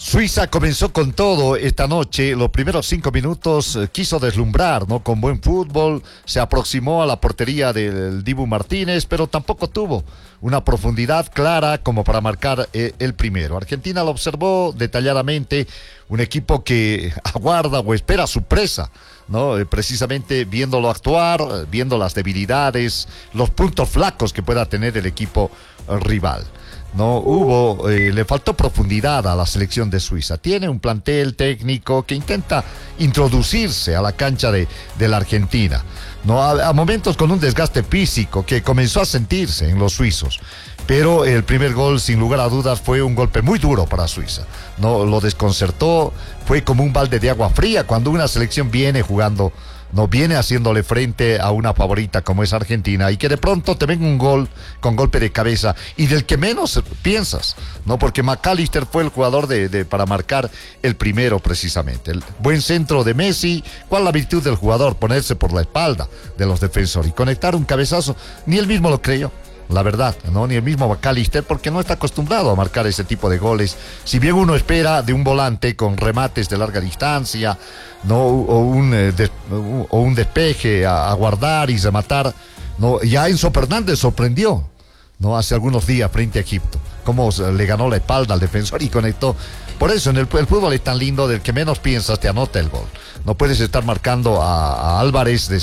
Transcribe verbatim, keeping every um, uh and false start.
Suiza comenzó con todo esta noche. Los primeros cinco minutos eh, quiso deslumbrar, ¿no? Con buen fútbol, se aproximó a la portería del Dibu Martínez, pero tampoco tuvo una profundidad clara como para marcar eh, el primero. Argentina lo observó detalladamente, un equipo que aguarda o espera su presa, ¿no? Eh, precisamente viéndolo actuar, eh, viendo las debilidades, los puntos flacos que pueda tener el equipo eh, rival. No hubo, eh, le faltó profundidad a la selección de Suiza. Tiene un plantel técnico que intenta introducirse a la cancha de, de la Argentina, no a, a momentos con un desgaste físico que comenzó a sentirse en los suizos. Pero el primer gol, sin lugar a dudas, fue un golpe muy duro para Suiza. No lo desconcertó, fue como un balde de agua fría cuando una selección viene jugando, no viene haciéndole frente a una favorita como es Argentina, y que de pronto te venga un gol con golpe de cabeza y del que menos piensas, no, porque McAllister fue el jugador de, de para marcar el primero precisamente. El buen centro de Messi. ¿Cuál es la virtud del jugador? Ponerse por la espalda de los defensores y conectar un cabezazo. Ni él mismo lo creyó, la verdad, ¿no? Ni el mismo McAllister, porque no está acostumbrado a marcar ese tipo de goles. Si bien uno espera de un volante con remates de larga distancia, ¿no? O un, eh, de, o un despeje a, a guardar y rematar, ¿no? Ya Enzo Fernández sorprendió, ¿no? Hace algunos días frente a Egipto, cómo le ganó la espalda al defensor y conectó. Por eso en el, el fútbol es tan lindo, del que menos piensas te anota el gol. No puedes estar marcando a, a Álvarez de